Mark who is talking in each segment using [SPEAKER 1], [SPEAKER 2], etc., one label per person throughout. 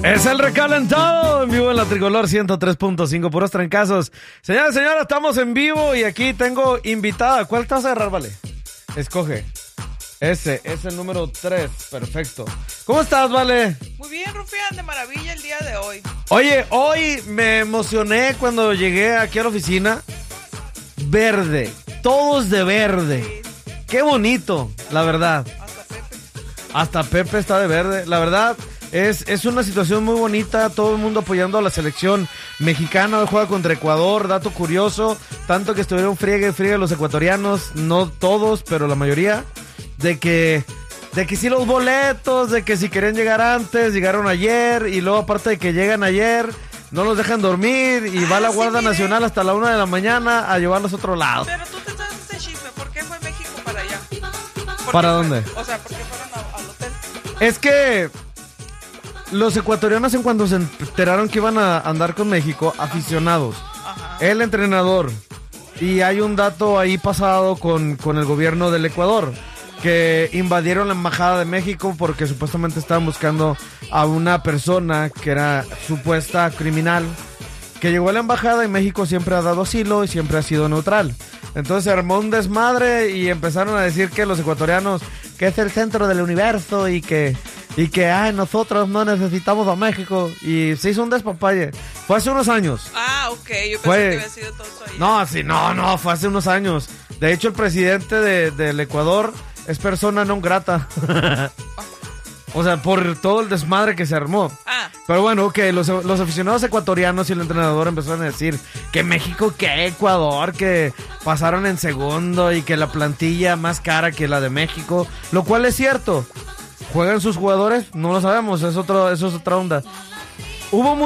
[SPEAKER 1] Es el recalentado en vivo en la Tricolor 103.5, puros trancazos. Señoras y señores, estamos en vivo y aquí tengo invitada. ¿Cuál te vas a agarrar, Vale? Escoge. Ese es el número 3, perfecto. ¿Cómo estás, Vale?
[SPEAKER 2] Muy bien, Rufián, de maravilla el día de hoy.
[SPEAKER 1] Oye, hoy me emocioné cuando llegué aquí a la oficina. Verde, todos de verde. Qué bonito, la verdad. Hasta Pepe está de verde, la verdad. Es una situación muy bonita, todo el mundo apoyando a la selección mexicana. Hoy juega contra Ecuador, dato curioso, tanto que estuvieron friegue los ecuatorianos, no todos, pero la mayoría, de que sí los boletos, de que si querían llegar antes, llegaron ayer, y luego aparte de que llegan ayer, no los dejan dormir, y va la Guardia Nacional hasta la 1 de la mañana a llevarlos a otro lado.
[SPEAKER 2] Pero tú te sabes este chisme, ¿por qué fue México para allá?
[SPEAKER 1] ¿Para dónde?
[SPEAKER 2] O sea, ¿por qué fueron al hotel?
[SPEAKER 1] Es que los ecuatorianos, en cuanto se enteraron que iban a andar con México, aficionados, el entrenador, y hay un dato ahí pasado con el gobierno del Ecuador, que invadieron la embajada de México porque supuestamente estaban buscando a una persona que era supuesta criminal, que llegó a la embajada y México siempre ha dado asilo y siempre ha sido neutral. Entonces se armó un desmadre y empezaron a decir que los ecuatorianos, que es el centro del universo y que ay, nosotros no necesitamos a México, y se hizo un despapalle. Fue hace unos años.
[SPEAKER 2] Ah, ok, yo pensé que había sido todo eso ahí.
[SPEAKER 1] No, sí, no, fue hace unos años. De hecho, el presidente del Ecuador es persona non grata. O sea, por todo el desmadre que se armó. Pero bueno, ok, los aficionados ecuatorianos y el entrenador empezaron a decir que México, que Ecuador, que pasaron en segundo y que la plantilla más cara que la de México, lo cual es cierto. ¿Juegan sus jugadores? No lo sabemos, eso es otra onda. Hubo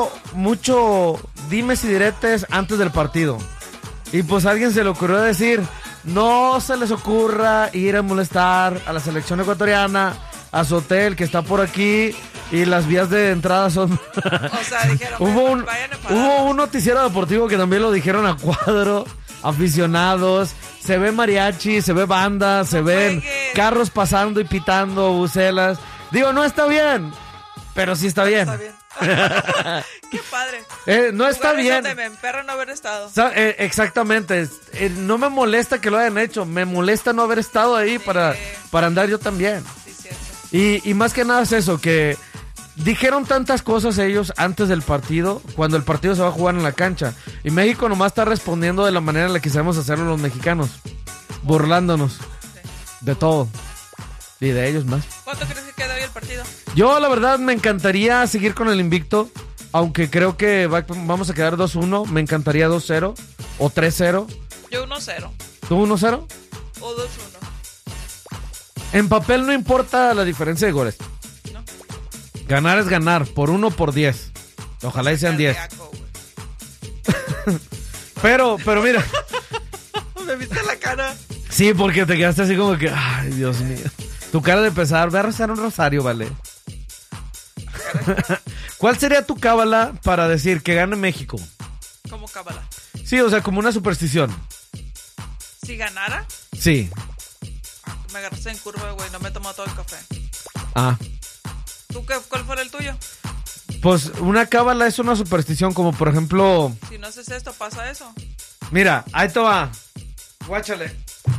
[SPEAKER 1] mucho dimes y diretes antes del partido. Y pues a alguien se le ocurrió decir, no se les ocurra ir a molestar a la selección ecuatoriana, a su hotel que está por aquí, y las vías de entrada son...
[SPEAKER 2] O sea, dijeron,
[SPEAKER 1] hubo un noticiero deportivo que también lo dijeron a cuadro, aficionados, se ve mariachi, se ve banda, se ven carros pasando y pitando, bucelas. Digo, no está bien, pero sí está bien.
[SPEAKER 2] Está bien. Qué padre.
[SPEAKER 1] No está bien.
[SPEAKER 2] Me emperra no haber estado.
[SPEAKER 1] Exactamente. No me molesta que lo hayan hecho, me molesta no haber estado ahí para andar yo también.
[SPEAKER 2] Sí, cierto.
[SPEAKER 1] Y más que nada es eso, que dijeron tantas cosas ellos antes del partido, cuando el partido se va a jugar en la cancha. Y México nomás está respondiendo de la manera en la que sabemos hacerlo los mexicanos. Burlándonos de todo. Y de ellos más.
[SPEAKER 2] ¿Cuánto crees que queda hoy el partido?
[SPEAKER 1] Yo, la verdad, me encantaría seguir con el invicto. Aunque creo que vamos a quedar 2-1. Me encantaría 2-0 o 3-0.
[SPEAKER 2] Yo 1-0.
[SPEAKER 1] ¿Tú 1-0?
[SPEAKER 2] O 2-1.
[SPEAKER 1] En papel no importa la diferencia de goles.
[SPEAKER 2] ¿No?
[SPEAKER 1] Ganar es ganar, por 1 o por 10. Ojalá y sean 10. Pero mira.
[SPEAKER 2] ¿Me viste la cara?
[SPEAKER 1] Sí, porque te quedaste así como que, ay, Dios mío. Tu cara de pesar, ve a rezar un rosario, Vale. ¿Cuál sería tu cábala para decir que gane México?
[SPEAKER 2] ¿Cómo cábala?
[SPEAKER 1] Sí, o sea, como una superstición.
[SPEAKER 2] ¿Si ganara?
[SPEAKER 1] Sí.
[SPEAKER 2] Me agarraste en curva, güey, no me he tomado todo el café.
[SPEAKER 1] ¿Tú
[SPEAKER 2] cuál fue el tuyo?
[SPEAKER 1] Pues una cábala es una superstición, como por ejemplo...
[SPEAKER 2] Si no haces esto, pasa eso.
[SPEAKER 1] Mira, ahí te va. Guáchale.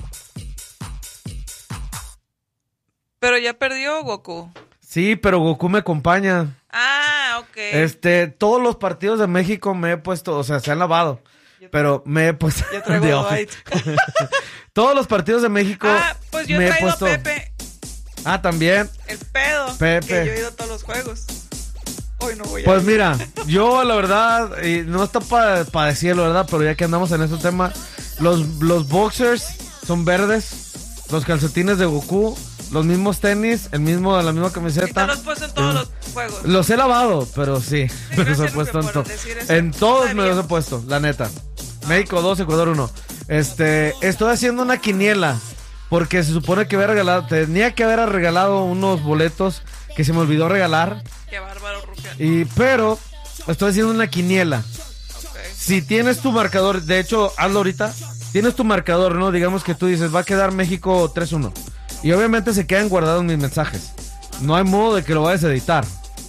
[SPEAKER 2] Pero ya perdió Goku.
[SPEAKER 1] Sí, pero Goku me acompaña.
[SPEAKER 2] Ok.
[SPEAKER 1] Todos los partidos de México me he puesto, o sea, se han lavado. Pero me he puesto...
[SPEAKER 2] Yo traigo White.
[SPEAKER 1] Todos los partidos de México
[SPEAKER 2] pues yo
[SPEAKER 1] me he
[SPEAKER 2] traigo
[SPEAKER 1] puesto...
[SPEAKER 2] a Pepe.
[SPEAKER 1] También.
[SPEAKER 2] El pedo.
[SPEAKER 1] Pepe.
[SPEAKER 2] Que yo he ido a todos los juegos. Hoy no voy a
[SPEAKER 1] Pues
[SPEAKER 2] ir.
[SPEAKER 1] mira, yo la verdad, y no está para decirlo, ¿verdad? Pero ya que andamos en este tema, los boxers son verdes, los calcetines de Goku, los mismos tenis, la misma camiseta.
[SPEAKER 2] ¿Y te los has puesto en todos los juegos?
[SPEAKER 1] Los he lavado, pero sí, me los he puesto en todos me los he puesto, la neta. México 2, Ecuador 1. Estoy haciendo una quiniela, porque se supone que tenía que haber regalado unos boletos que se me olvidó regalar.
[SPEAKER 2] Qué bárbaro, Rufián.
[SPEAKER 1] Pero estoy haciendo una quiniela.
[SPEAKER 2] Okay.
[SPEAKER 1] Si tienes tu marcador, de hecho, hazlo ahorita. Tienes tu marcador, ¿no? Digamos que tú dices, va a quedar México 3-1. Y obviamente se quedan guardados mis mensajes. No hay modo de que lo vayas a editar.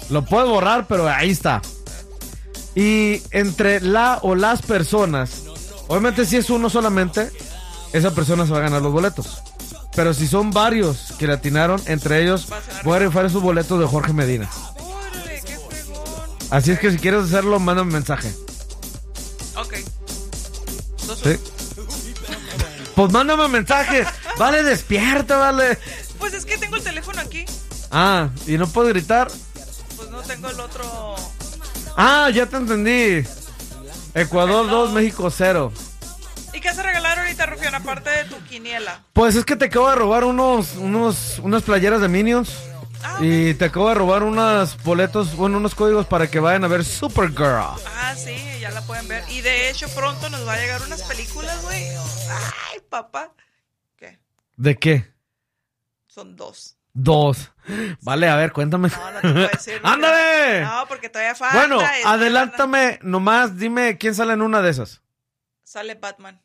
[SPEAKER 1] Lo puedes borrar, pero ahí está. Y entre la o las personas, obviamente si es uno solamente, esa persona se va a ganar los boletos. Pero si son varios que le atinaron, entre ellos voy a rifar esos boletos de Jorge Medina.
[SPEAKER 2] ¡Órale, qué fregón!
[SPEAKER 1] Así es que si quieres hacerlo, mándame un mensaje.
[SPEAKER 2] Ok.
[SPEAKER 1] ¿Sí? Pues mándame un mensaje. Vale, despierta, vale.
[SPEAKER 2] Pues es que tengo el teléfono aquí.
[SPEAKER 1] Ah, ¿y no puedo gritar?
[SPEAKER 2] Pues no tengo el otro.
[SPEAKER 1] Ah, ya te entendí. Ecuador 2, México 0.
[SPEAKER 2] ¿Y qué vas a regalar ahorita, Rufián, aparte de tu quiniela?
[SPEAKER 1] Pues es que te acabo de robar unas playeras de Minions. Y te acabo de robar unos boletos, bueno, unos códigos para que vayan a ver Supergirl.
[SPEAKER 2] Ah, sí, ya la pueden ver. Y de hecho pronto nos va a llegar unas películas, güey. Ay, papá. ¿Qué?
[SPEAKER 1] ¿De qué?
[SPEAKER 2] Son 2.
[SPEAKER 1] 2. Vale, a ver, cuéntame.
[SPEAKER 2] No, no te puedo decir.
[SPEAKER 1] ¡Ándale!
[SPEAKER 2] No, porque todavía falta.
[SPEAKER 1] Bueno, adelántame nomás, dime quién sale en una de esas.
[SPEAKER 2] Sale Batman.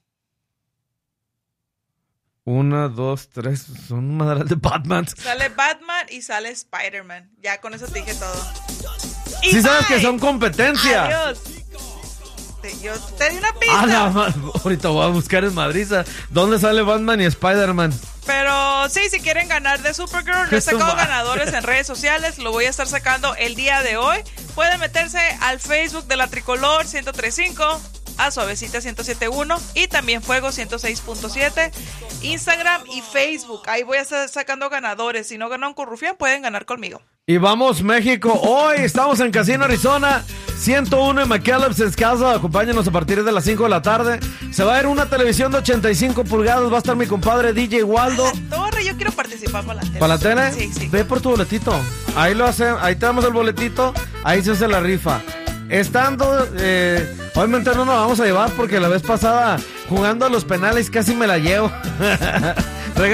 [SPEAKER 1] 1, 2, 3, son un madral de Batman.
[SPEAKER 2] Sale Batman y sale Spider-Man. Ya con eso te dije todo.
[SPEAKER 1] Y sí sabes que son competencia.
[SPEAKER 2] Adiós. Yo te di una pista.
[SPEAKER 1] Ahorita voy a buscar en Madriza dónde sale Batman y Spider-Man.
[SPEAKER 2] Pero sí, si quieren ganar de Supergirl, les he sacado ganadores en redes sociales. Lo voy a estar sacando el día de hoy. Pueden meterse al Facebook de La Tricolor 1035, a Suavecita 1071 y también Fuego 106.7, Instagram y Facebook. Ahí voy a estar sacando ganadores. Si no ganan con Rufián, pueden ganar conmigo.
[SPEAKER 1] Y vamos, México. Hoy estamos en Casino Arizona 101 en McAllen, en casa. Acompáñenos a partir de las 5 de la tarde. Se va a ver una televisión de 85 pulgadas. Va a estar mi compadre DJ Waldo.
[SPEAKER 2] A la torre, yo quiero participar para la tele.
[SPEAKER 1] ¿Para la tele?
[SPEAKER 2] Sí, sí.
[SPEAKER 1] Ve por tu boletito. Ahí lo hacen, ahí te damos el boletito. Ahí se hace la rifa. Estando, obviamente no nos vamos a llevar porque la vez pasada jugando a los penales casi me la llevo.